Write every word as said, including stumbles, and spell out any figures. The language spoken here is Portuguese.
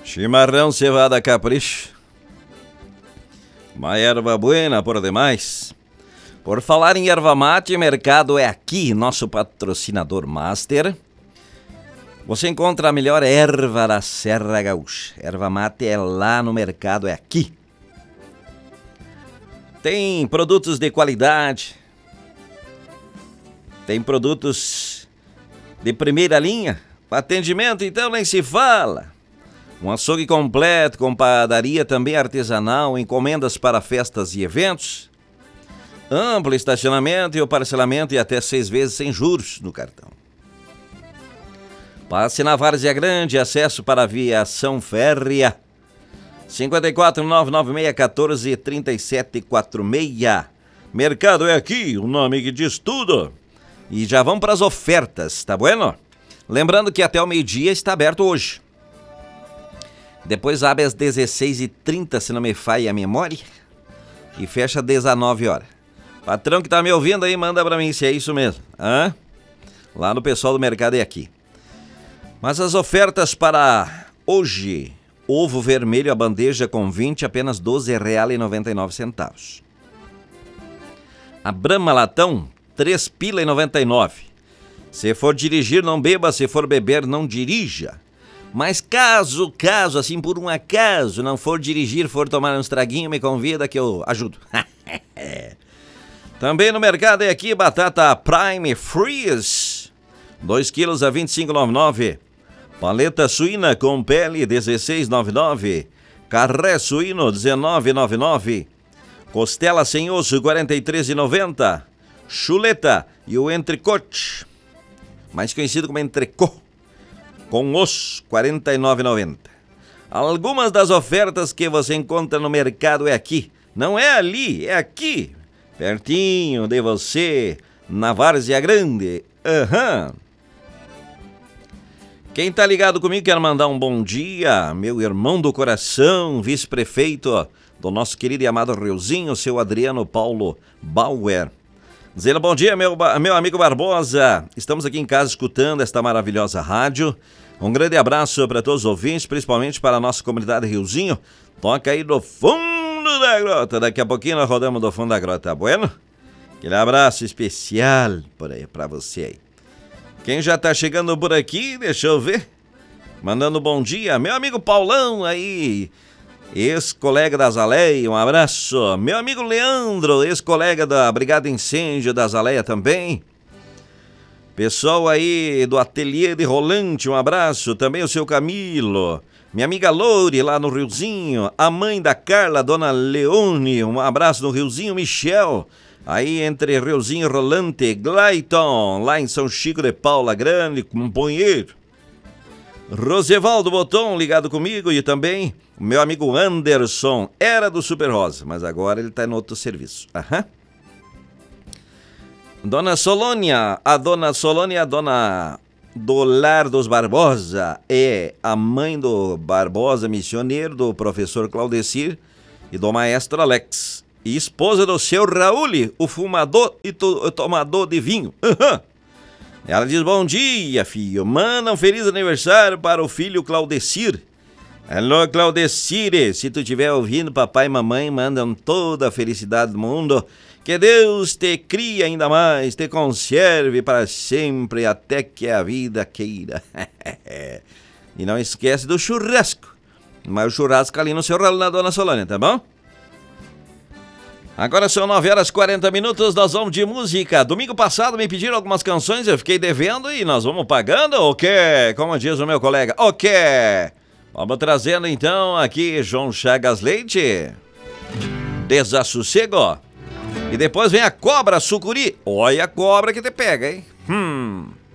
Chimarrão, cevada, capricho. Uma erva buena por demais. Por falar em erva mate, Mercado é Aqui, nosso patrocinador master. Você encontra a melhor erva da Serra Gaúcha. Erva mate é lá no Mercado é Aqui. Tem produtos de qualidade. Tem produtos de primeira linha. Atendimento, então, nem se fala. Um açougue completo, com padaria também artesanal, encomendas para festas e eventos. Amplo estacionamento e o parcelamento e até seis vezes sem juros no cartão. Passe na Várzea Grande, acesso para a viação férrea. cinco quatro nove nove seis um quatro três sete quatro seis. Mercado é Aqui, o nome que diz tudo. E já vamos para as ofertas, tá bueno? Lembrando que até o meio-dia está aberto hoje. Depois abre às dezesseis e trinta, se não me falha a memória. E fecha às dezenove horas. Patrão que tá me ouvindo aí, manda pra mim se é isso mesmo. Hã? Lá no pessoal do Mercado é Aqui. Mas as ofertas para hoje. Ovo vermelho, a bandeja com vinte, apenas doze reais e noventa e nove centavos. A Brahma latão, três pila e noventa e nove. Se for dirigir, não beba. Se for beber, não dirija. Mas caso, caso, assim por um acaso, não for dirigir, for tomar uns traguinhos, me convida que eu ajudo. Também no Mercado é Aqui, batata Prime Freeze, dois quilos a vinte e cinco reais e noventa e nove. Paleta suína com pele, dezesseis reais e noventa e nove. Carré suíno, dezenove reais e noventa e nove. Costela sem osso, quarenta e três reais e noventa. Chuleta e o entrecote, mais conhecido como entrecô, com osso, quarenta e nove reais e noventa. Algumas das ofertas que você encontra no Mercado é Aqui. Não é ali, é aqui, pertinho de você, na Várzea Grande. Aham. Uhum. Quem tá ligado comigo, quero mandar um bom dia, meu irmão do coração, vice-prefeito do nosso querido e amado Riozinho, seu Adriano Paulo Bauer. Dizendo bom dia, meu, meu amigo Barbosa. Estamos aqui em casa escutando esta maravilhosa rádio. Um grande abraço para todos os ouvintes, principalmente para a nossa comunidade Riozinho. Toca aí do fundo da grota. Daqui a pouquinho nós rodamos do fundo da grota, tá bueno? Aquele abraço especial por aí para você aí. Quem já tá chegando por aqui, deixa eu ver. Mandando bom dia, meu amigo Paulão aí, ex-colega da Azaleia, um abraço. Meu amigo Leandro, ex-colega da Brigada Incêndio da Azaleia também. Pessoal aí do Ateliê de Rolante, um abraço. Também o seu Camilo. Minha amiga Loure lá no Riozinho. A mãe da Carla, dona Leone, um abraço no Riozinho. Michel, aí entre Riozinho e Rolante. Glayton, lá em São Chico de Paula Grande, companheiro. Rosevaldo Boton ligado comigo e também o meu amigo Anderson, era do Super Rosa, mas agora ele tá em outro serviço. Aham. Dona Solônia, a dona Solônia, a dona do Lar dos Barbosa, é a mãe do Barbosa, missioneiro, do professor Claudecir e do maestro Alex, e esposa do seu Raul, o fumador e to- tomador de vinho. Aham. Ela diz, bom dia, filho. Manda um feliz aniversário para o filho Claudecir. Alô, Claudecir, se tu estiver ouvindo, papai e mamãe mandam toda a felicidade do mundo. Que Deus te crie ainda mais, te conserve para sempre, até que a vida queira. E não esquece do churrasco. Mas o churrasco ali no seu ralo na Dona Solônia, tá bom? Agora são nove horas e quarenta minutos, nós vamos de música. Domingo passado me pediram algumas canções, eu fiquei devendo e nós vamos pagando, o quê? Como diz o meu colega, o quê? Vamos trazendo então aqui João Chagas Leite, Desassossego. E depois vem a Cobra Sucuri. Olha a cobra que te pega, hein? Hum...